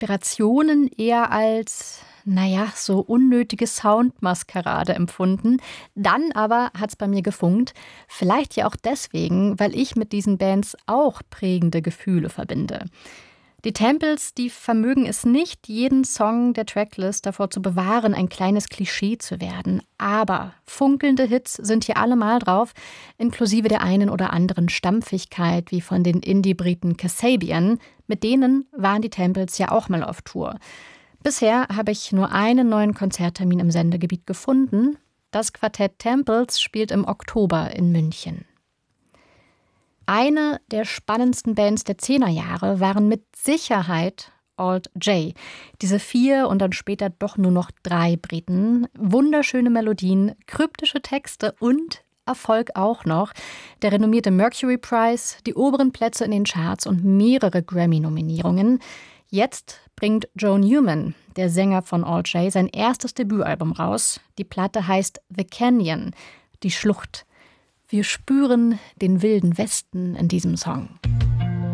Inspirationen eher als, so unnötige Soundmaskerade empfunden. Dann aber hat's bei mir gefunkt. Vielleicht ja auch deswegen, weil ich mit diesen Bands auch prägende Gefühle verbinde. Die Temples, die vermögen es nicht, jeden Song der Tracklist davor zu bewahren, ein kleines Klischee zu werden. Aber funkelnde Hits sind hier allemal drauf, inklusive der einen oder anderen Stampfigkeit, wie von den Indie-Briten Kasabian. Mit denen waren die Temples ja auch mal auf Tour. Bisher habe ich nur einen neuen Konzerttermin im Sendegebiet gefunden. Das Quartett Temples spielt im Oktober in München. Eine der spannendsten Bands der 10er Jahre waren mit Sicherheit Alt J. Diese 4 und dann später doch nur noch 3 Briten. Wunderschöne Melodien, kryptische Texte und Erfolg auch noch. Der renommierte Mercury Prize, die oberen Plätze in den Charts und mehrere Grammy-Nominierungen. Jetzt bringt Joe Newman, der Sänger von Alt J, sein erstes Debütalbum raus. Die Platte heißt The Canyon, die Schlucht. Wir spüren den wilden Westen in diesem Song.